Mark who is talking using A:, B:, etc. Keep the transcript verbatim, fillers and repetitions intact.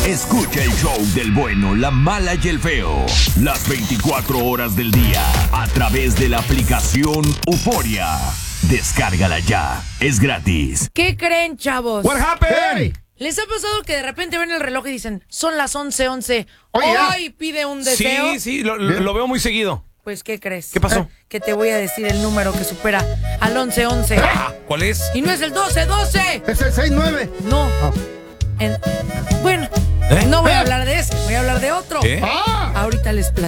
A: Escucha el show del bueno, la mala y el feo. Las veinticuatro horas del día. A través de la aplicación Euforia. Descárgala ya. Es gratis.
B: ¿Qué creen, chavos?
C: What happened? Hey.
B: ¿Les ha pasado que de repente ven el reloj y dicen, son las once once,
C: Oye,
B: hoy pide un deseo?
C: Sí, sí, lo, lo veo muy seguido.
B: Pues, ¿qué crees?
C: ¿Qué pasó?
B: Que te voy a decir el número que supera al once once.
C: Ah, ¿cuál es?
B: Y no es el doce doce.
D: Es el seis nueve.
B: No. En- Bueno,
C: ¿Eh?
B: no voy a
D: ¿Eh?
B: hablar de ese, voy a hablar de otro.
C: ¿Qué?
D: Ah.
B: Ahorita les platico.